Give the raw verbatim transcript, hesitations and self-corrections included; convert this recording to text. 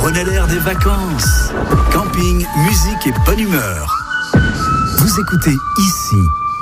Prenez l'air des vacances. Camping, musique et bonne humeur. Vous écoutez ici